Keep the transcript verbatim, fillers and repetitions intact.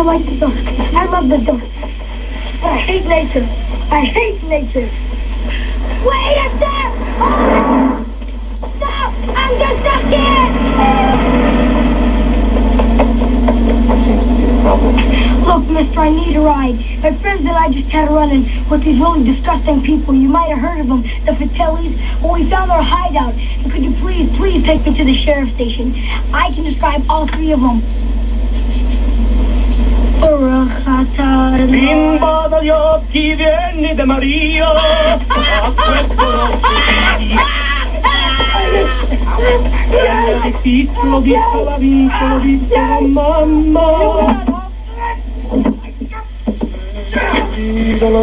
like the dark. I love the dark. But I hate nature. I hate nature. Wait a sec! Oh! Stop! I'm just stuck here! What seems to be the problem? Look, mister, I need a ride. My friends and I just had a run-in with these really disgusting people. You might have heard of them, the Fratellis. Well, we found their hideout. And could you please, please take me to the sheriff's station? I can describe all three of them. Bimbo dagli occhi vieni da Maria, a questo non si di piccolo, piccola, piccolo, piccola mamma.